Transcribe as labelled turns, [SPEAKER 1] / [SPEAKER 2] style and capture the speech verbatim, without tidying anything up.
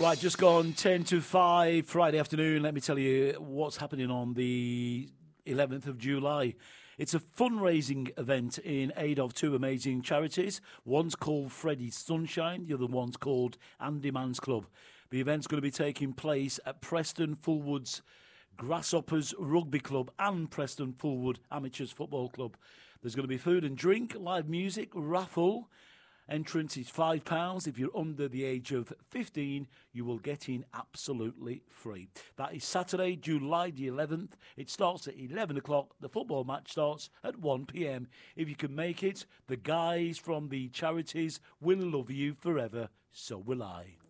[SPEAKER 1] Right, just gone ten to five Friday afternoon. Let me tell you what's happening on the eleventh of July. It's a fundraising event in aid of two amazing charities. One's called Freddie's Sunshine, the other one's called Andy Man's Club. The event's going to be taking place at Preston Fullwoods Grasshoppers Rugby Club and Preston Fullwood Amateurs Football Club. There's going to be food and drink, live music, raffle. Entrance is five pounds. If you're under the age of fifteen, you will get in absolutely free. That is Saturday, July the eleventh. It starts at eleven o'clock. The football match starts at one p.m. If you can make it, the guys from the charities will love you forever. So will I.